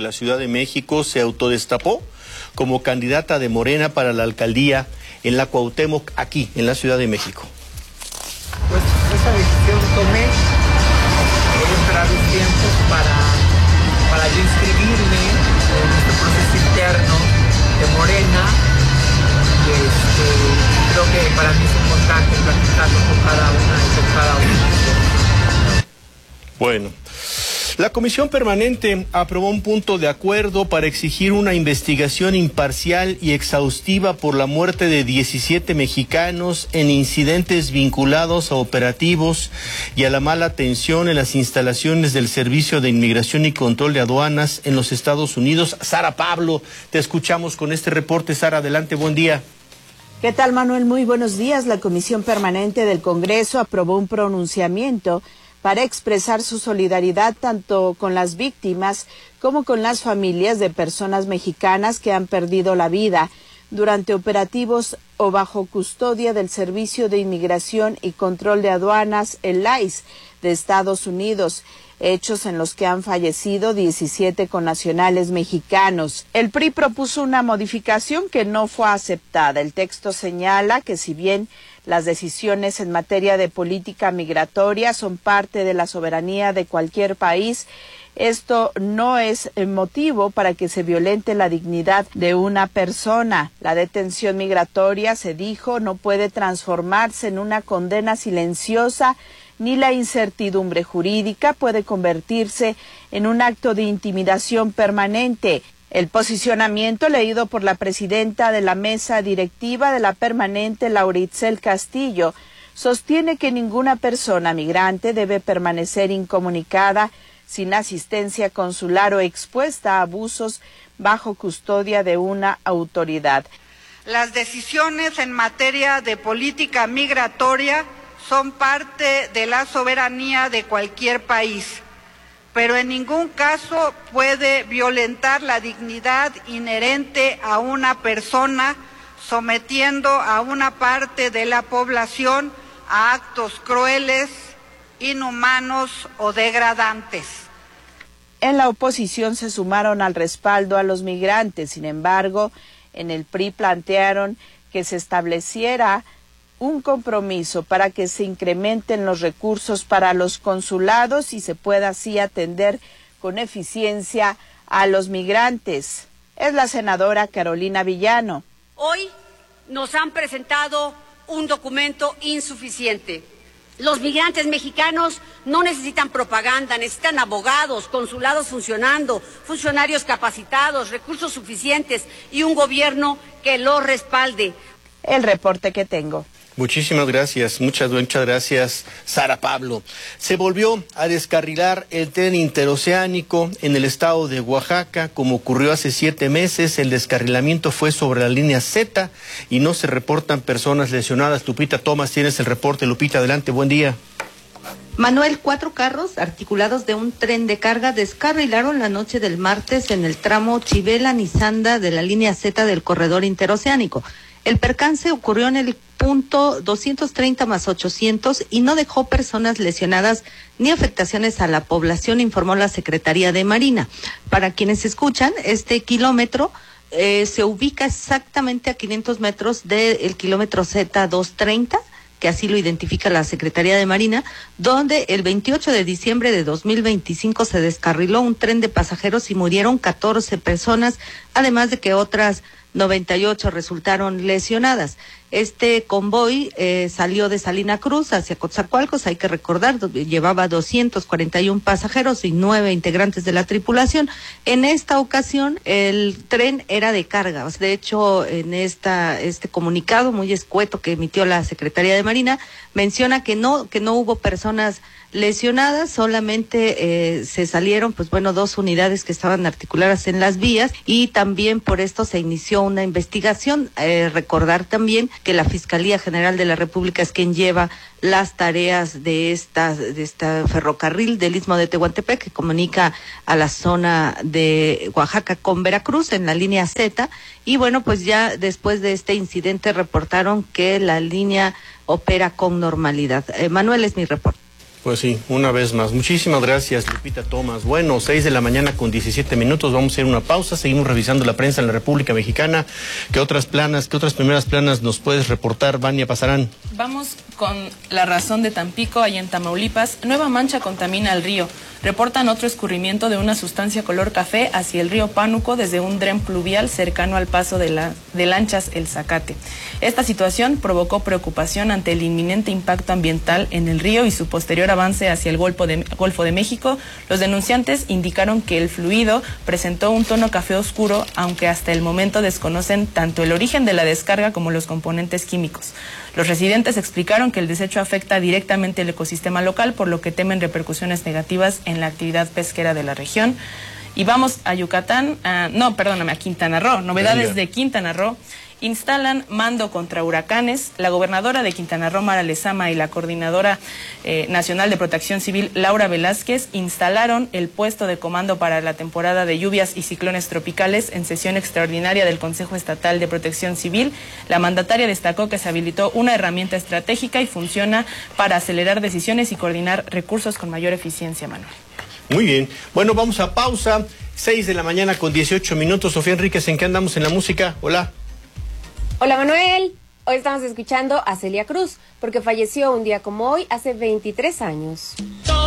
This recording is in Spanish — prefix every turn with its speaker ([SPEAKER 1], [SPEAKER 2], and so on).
[SPEAKER 1] la Ciudad de México se autodestapó como candidata de Morena para la alcaldía en la Cuauhtémoc, aquí, en la Ciudad de México.
[SPEAKER 2] Pues esa decisión tomé, voy a esperar los tiempos para yo inscribirme en este proceso interno de Morena. Creo que para mí es importante platicarlo con cada una y con cada uno.
[SPEAKER 1] Bueno, la Comisión Permanente aprobó un punto de acuerdo para exigir una investigación imparcial y exhaustiva por la muerte de 17 mexicanos en incidentes vinculados a operativos y a la mala atención en las instalaciones del Servicio de Inmigración y Control de Aduanas en los Estados Unidos. Sara Pablo, te escuchamos con este reporte. Sara, adelante, buen día.
[SPEAKER 3] ¿Qué tal, Manuel? Muy buenos días. La Comisión Permanente del Congreso aprobó un pronunciamiento para expresar su solidaridad tanto con las víctimas como con las familias de personas mexicanas que han perdido la vida durante operativos o bajo custodia del Servicio de Inmigración y Control de Aduanas, el ICE, de Estados Unidos, hechos en los que han fallecido 17 connacionales mexicanos. El PRI propuso una modificación que no fue aceptada. El texto señala que si bien las decisiones en materia de política migratoria son parte de la soberanía de cualquier país, esto no es motivo para que se violente la dignidad de una persona. La detención migratoria, se dijo, no puede transformarse en una condena silenciosa, ni la incertidumbre jurídica puede convertirse en un acto de intimidación permanente. El posicionamiento leído por la presidenta de la mesa directiva de la Permanente, Lauritzel Castillo, sostiene que ninguna persona migrante debe permanecer incomunicada, sin asistencia consular o expuesta a abusos bajo custodia de una autoridad.
[SPEAKER 4] Las decisiones en materia de política migratoria son parte de la soberanía de cualquier país, pero en ningún caso puede violentar la dignidad inherente a una persona, sometiendo a una parte de la población a actos crueles, inhumanos o degradantes.
[SPEAKER 3] En la oposición se sumaron al respaldo a los migrantes. Sin embargo, en el PRI plantearon que se estableciera un compromiso para que se incrementen los recursos para los consulados y se pueda así atender con eficiencia a los migrantes. Es la senadora Carolina Villano.
[SPEAKER 5] Hoy nos han presentado un documento insuficiente. Los migrantes mexicanos no necesitan propaganda, necesitan abogados, consulados funcionando, funcionarios capacitados, recursos suficientes y un gobierno que los respalde.
[SPEAKER 3] El reporte que tengo.
[SPEAKER 1] Muchísimas gracias, muchas gracias, Sara Pablo. Se volvió a descarrilar el tren interoceánico en el estado de Oaxaca, como ocurrió hace 7 meses. El descarrilamiento fue sobre la línea Z y no se reportan personas lesionadas. Lupita Tomás, tienes el reporte. Lupita, adelante, buen día.
[SPEAKER 6] Manuel, 4 carros articulados de un tren de carga descarrilaron la noche del martes en el tramo Chivela-Nizanda de la línea Z del corredor interoceánico. El percance ocurrió en el punto 230+800 y no dejó personas lesionadas ni afectaciones a la población, informó la Secretaría de Marina. Para quienes escuchan, este kilómetro se ubica exactamente a 500 metros del kilómetro Z230, que así lo identifica la Secretaría de Marina, donde el 28 de diciembre de 2025 se descarriló un tren de pasajeros y murieron 14 personas, además de que otras 98 resultaron lesionadas. Este convoy salió de Salina Cruz hacia Coatzacoalcos, hay que recordar, llevaba 241 pasajeros y 9 integrantes de la tripulación. En esta ocasión el tren era de carga. De hecho, en este comunicado muy escueto que emitió la Secretaría de Marina, menciona que no hubo personas lesionadas, solamente se salieron 2 unidades que estaban articuladas en las vías y también por esto se inició una investigación. Recordar también que la Fiscalía General de la República es quien lleva las tareas de esta ferrocarril del Istmo de Tehuantepec, que comunica a la zona de Oaxaca con Veracruz en la línea Z. Y bueno, pues ya después de este incidente reportaron que la línea opera con normalidad. Manuel, es mi reporte.
[SPEAKER 1] Pues sí, una vez más. Muchísimas gracias, Lupita Thomas. Bueno, 6 de la mañana con 17 minutos. Vamos a hacer una pausa. Seguimos revisando la prensa en la República Mexicana. ¿Qué otras primeras planas nos puedes reportar, Vania Pasarán?
[SPEAKER 7] Vamos con La Razón de Tampico, allá en Tamaulipas. Nueva mancha contamina el río. Reportan otro escurrimiento de una sustancia color café hacia el río Pánuco desde un dren pluvial cercano al paso de lanchas El Zacate. Esta situación provocó preocupación ante el inminente impacto ambiental en el río y su posterior avance hacia el Golfo de México. Los denunciantes indicaron que el fluido presentó un tono café oscuro, aunque hasta el momento desconocen tanto el origen de la descarga como los componentes químicos. Los residentes explicaron que el desecho afecta directamente el ecosistema local, por lo que temen repercusiones negativas en la actividad pesquera de la región. Y vamos a a Quintana Roo. Novedades de Quintana Roo. Instalan mando contra huracanes. La gobernadora de Quintana Roo, Mara Lezama, y la coordinadora nacional de Protección Civil, Laura Velázquez, instalaron el puesto de comando para la temporada de lluvias y ciclones tropicales en sesión extraordinaria del Consejo Estatal de Protección Civil. La mandataria destacó que se habilitó una herramienta estratégica y funciona para acelerar decisiones y coordinar recursos con mayor eficiencia, Manuel.
[SPEAKER 1] Muy bien. Bueno, vamos a pausa. 6 de la mañana con 18 minutos. Sofía Enríquez, ¿en qué andamos en la música? Hola.
[SPEAKER 8] Hola, Manuel. Hoy estamos escuchando a Celia Cruz, porque falleció un día como hoy hace 23 años.